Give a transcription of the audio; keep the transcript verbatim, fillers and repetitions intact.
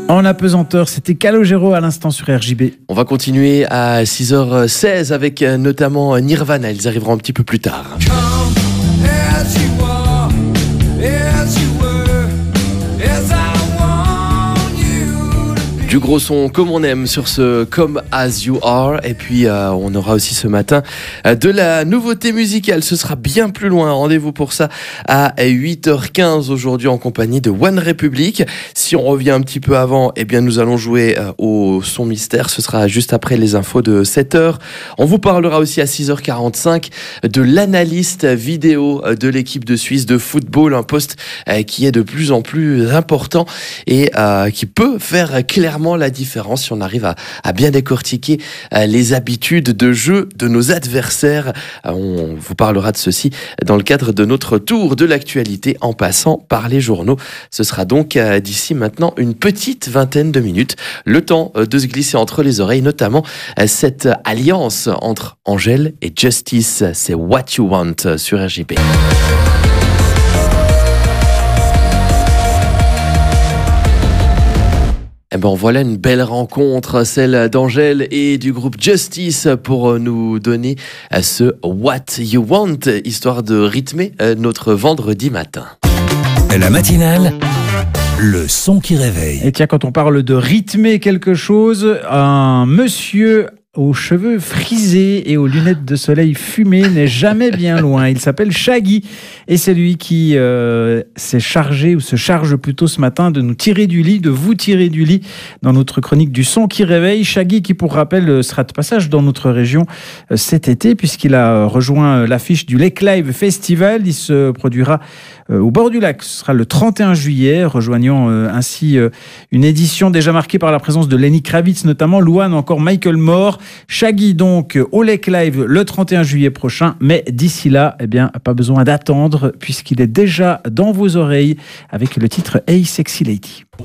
En apesanteur, c'était Calogero à l'instant sur R J B. On va continuer à six heures seize avec notamment Nirvana. Ils arriveront un petit peu plus tard. Du gros son comme on aime sur ce Come As You Are. Et puis euh, on aura aussi ce matin euh, de la nouveauté musicale. Ce sera bien plus loin. Rendez-vous pour ça à huit heures quinze aujourd'hui en compagnie de One Republic. Si on revient un petit peu avant, eh bien nous allons jouer euh, au son mystère. Ce sera juste après les infos de sept heures. On vous parlera aussi à six heures quarante-cinq de l'analyste vidéo de l'équipe de Suisse de football. Un poste euh, qui est de plus en plus important et euh, qui peut faire clairement la différence si on arrive à, à bien décortiquer euh, les habitudes de jeu de nos adversaires. Euh, on vous parlera de ceci dans le cadre de notre tour de l'actualité en passant par les journaux. Ce sera donc euh, d'ici maintenant une petite vingtaine de minutes. Le temps euh, de se glisser entre les oreilles, notamment euh, cette alliance entre Angèle et Justice. C'est What You Want sur R J B. Eh ben voilà une belle rencontre, celle d'Angèle et du groupe Justice pour nous donner ce What You Want, histoire de rythmer notre vendredi matin. La matinale, le son qui réveille. Et tiens, quand on parle de rythmer quelque chose, un monsieur aux cheveux frisés et aux lunettes de soleil fumées n'est jamais bien loin. Il s'appelle Shaggy et c'est lui qui euh, s'est chargé ou se charge plutôt ce matin de nous tirer du lit, de vous tirer du lit dans notre chronique du son qui réveille. Shaggy qui, pour rappel, sera de passage dans notre région euh, cet été puisqu'il a rejoint l'affiche du Lake Live Festival. Il se produira euh, au bord du lac. Ce sera le trente et un juillet, rejoignant euh, ainsi euh, une édition déjà marquée par la présence de Lenny Kravitz, notamment Louane, encore Michael Moore. Shaggy donc au Lake Live le trente et un juillet prochain, mais d'ici là, eh bien, pas besoin d'attendre puisqu'il est déjà dans vos oreilles avec le titre Hey Sexy Lady.